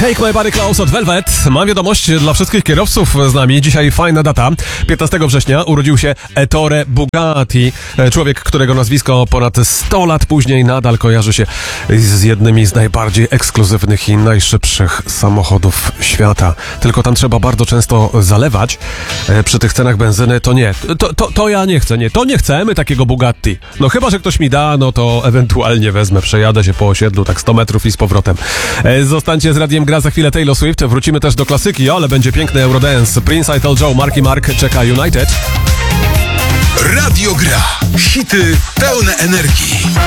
Take My Body Close od Velvet. Mam wiadomość dla wszystkich kierowców z nami. Dzisiaj fajna data. 15 września urodził się Ettore Bugatti. Człowiek, którego nazwisko ponad 100 lat później nadal kojarzy się z jednymi z najbardziej ekskluzywnych i najszybszych samochodów świata. Tylko tam trzeba bardzo często zalewać. Przy tych cenach benzyny to nie. To ja nie chcę. Nie, to nie chcemy takiego Bugatti. No chyba, że ktoś mi da, no to ewentualnie wezmę. Przejadę się po osiedlu tak 100 metrów i z powrotem. Zostańcie z Radiem Gra, za chwilę Taylor Swift. Wrócimy też do klasyki, ale będzie piękny Eurodance. Prince, I Joe, Marky Mark, czeka United. Radio Gra. Hity pełne energii.